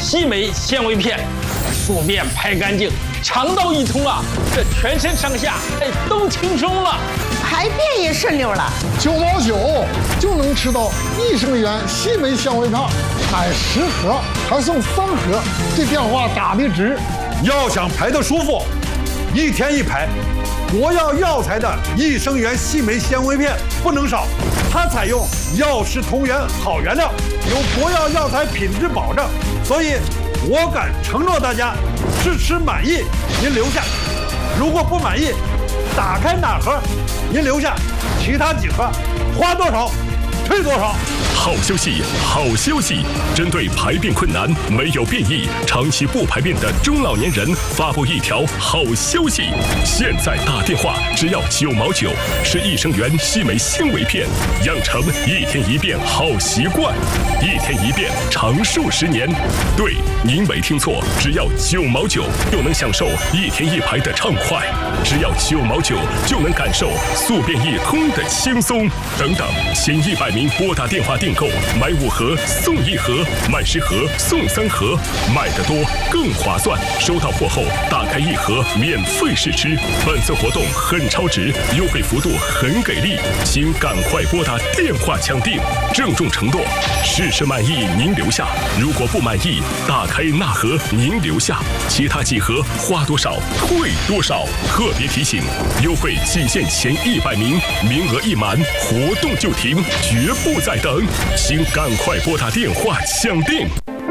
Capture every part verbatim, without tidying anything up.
西梅纤维片，宿便排干净，肠道一通啊，这全身上下哎都轻松了， 排便也顺溜了。 九毛九就能吃到益生元西梅纤维片，买十盒还送三盒，这电话打的值。 要想排得舒服，一天一排。国药药材的益生元细酶纤维片不能少，它采用药食同源好原料，有国药药材品质保证，所以我敢承诺大家，试吃满意您留下，如果不满意，打开哪盒您留下，其他几盒花多少退多少。 好消息，好消息！针对排便困难、没有便意、长期不排便的中老年人，发布一条好消息：现在打电话只要九毛九，是益生元细酶纤维片，养成一天一便好习惯，一天一便长寿十年。对，您没听错，只要九毛九就能享受一天一排的畅快，只要九毛九就能感受宿便一通的轻松。等等，前一百名拨打电话订购，买五盒送一盒，买十盒送三盒，买得多更划算。收到货后打开一盒免费试吃。本次活动很超值，优惠幅度很给力，请赶快拨打电话抢订。郑重承诺，试吃满意您留下，如果不满意，打开那盒您留下，其他几盒花多少退多少。特别提醒，优惠仅限前一百名，名额一满活动就停，绝不再等，请赶快拨打电话抢订。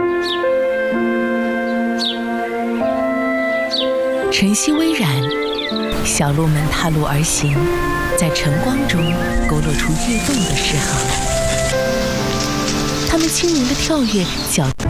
晨曦微染，小鹿们踏路而行，在晨光中勾勒出跃动的诗行。它们轻盈地跳跃，脚